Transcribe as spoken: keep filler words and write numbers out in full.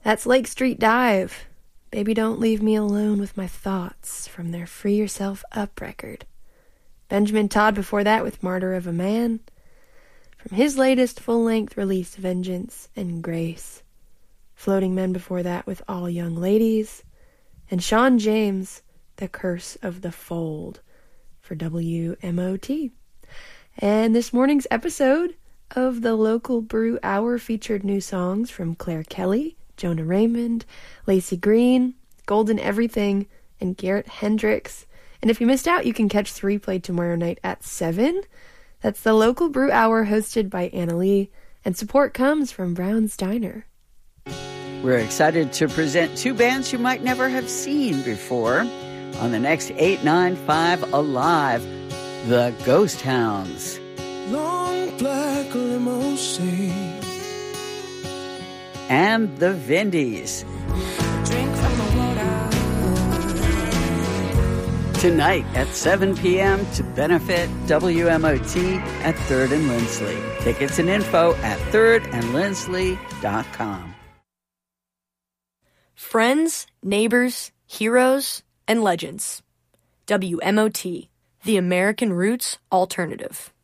That's Lake Street Dive. Baby Don't Leave Me Alone with My Thoughts from their Free Yourself Up record. Benjamin Todd before that with Martyr of a Man. From his latest full-length release, Vengeance and Grace. Floating Men before that with All Young Ladies. And Sean James, The Curse of the Fold for W M O T. And this morning's episode of the Local Brew Hour featured new songs from Claire Kelly, Jonah Raymond, Lacey Green, Golden Everything, and Garrett Hendricks. And if you missed out, you can catch the replay tomorrow night at seven. That's the Local Brew Hour hosted by Anna Lee, and support comes from Brown's Diner. We're excited to present two bands you might never have seen before on the next eight nine five Alive, the Ghost Hounds. Long black limousine. And the Vindies. Drink from the water. Tonight at seven p.m. to benefit W M O T at third and Lindsley. Tickets and info at third and lindsley dot com. Friends, neighbors, heroes, and legends. W M O T, the American Roots Alternative.